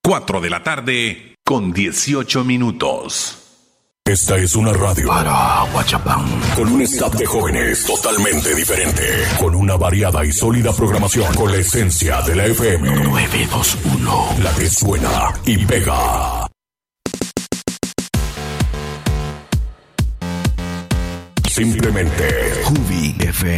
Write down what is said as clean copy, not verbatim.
4 de la tarde con 18 minutos. Esta es una radio para Huachapán, con un staff de jóvenes totalmente diferente, con una variada y sólida programación, con la esencia de la FM 921, la que suena y pega. Simplemente Jubi FM.